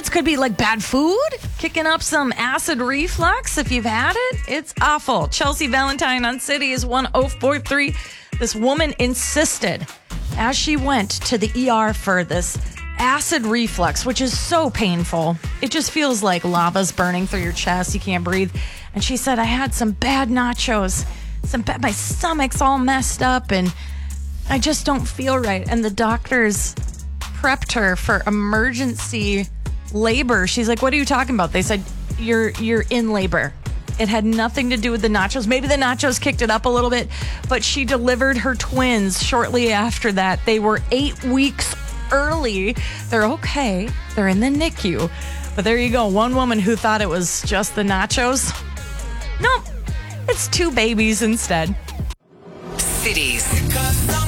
habits. Could be like bad food, kicking up some acid reflux if you've had it. It's awful. Chelsea Valentine on City is 1043. This woman insisted as she went to the ER for this acid reflux, which is so painful. It just feels like lava's burning through your chest. You can't breathe. And she said, I had some bad nachos. My stomach's all messed up and I just don't feel right. And the doctors prepped her for emergency labor. She's like, what are you talking about? They said, you're in labor. It had nothing to do with the nachos. Maybe the nachos kicked it up a little bit, but she delivered her twins shortly after that. They were 8 weeks early. They're okay. They're in the NICU. But there you go. One woman who thought it was just the nachos. Nope. It's 2 babies instead. Cities.